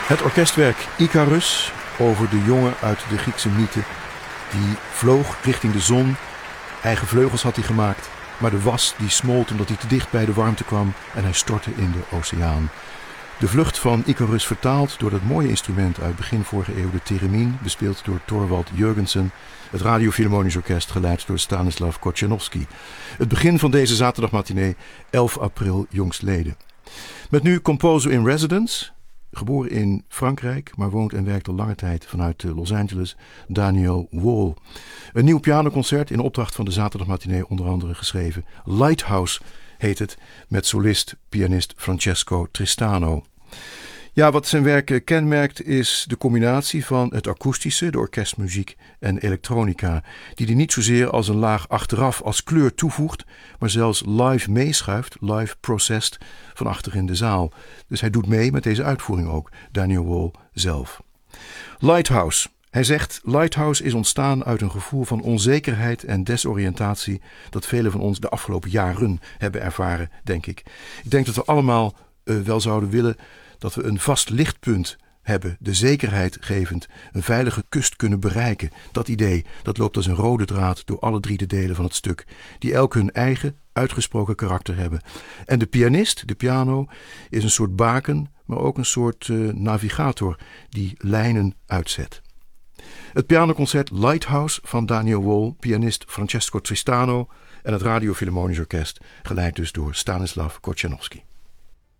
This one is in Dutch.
Het orkestwerk Icarus over de jongen uit de Griekse mythe. Die vloog richting de zon. Eigen vleugels had hij gemaakt. Maar de was die smolt omdat hij te dicht bij de warmte kwam en hij stortte in de oceaan. De vlucht van Icarus vertaald door dat mooie instrument uit begin vorige eeuw, de theremin, bespeeld door Thorvald Jurgensen. Het Radio Philharmonisch Orkest, geleid door Stanislav Kochanowski. Het begin van deze zaterdagmatinee, 11 april jongstleden. Met nu composer in residence, geboren in Frankrijk, maar woont en werkt al lange tijd vanuit Los Angeles, Daniel Wall. Een nieuw pianoconcert in opdracht van de zaterdagmatinee onder andere geschreven. Lighthouse heet het, met solist-pianist Francesco Tristano. Ja, wat zijn werk kenmerkt is de combinatie van het akoestische, de orkestmuziek en elektronica, die hij niet zozeer als een laag achteraf als kleur toevoegt, maar zelfs live meeschuift, live processed van achter in de zaal. Dus hij doet mee met deze uitvoering ook, Daniel Wall zelf. Lighthouse. Hij zegt, Lighthouse is ontstaan uit een gevoel van onzekerheid en desoriëntatie dat velen van ons de afgelopen jaren hebben ervaren, denk ik. Ik denk dat we allemaal wel zouden willen dat we een vast lichtpunt hebben, de zekerheid gevend, een veilige kust kunnen bereiken. Dat idee, dat loopt als een rode draad door alle drie de delen van het stuk, die elk hun eigen uitgesproken karakter hebben. En de pianist, de piano, is een soort baken, maar ook een soort navigator die lijnen uitzet. Het pianoconcert Lighthouse van Daniel Wall, pianist Francesco Tristano en het Radio Philharmonisch Orkest, geleid dus door Stanislav Kochanowski.